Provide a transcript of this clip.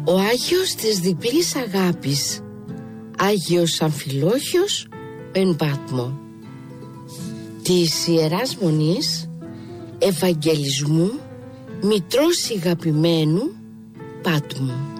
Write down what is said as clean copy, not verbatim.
Ο Άγιος της διπλής αγάπης, Άγιος Αμφιλόχιος εν Πάτμο, της Ιεράς Μονής Ευαγγελισμού Μητρός Ηγαπημένου Πάτμου.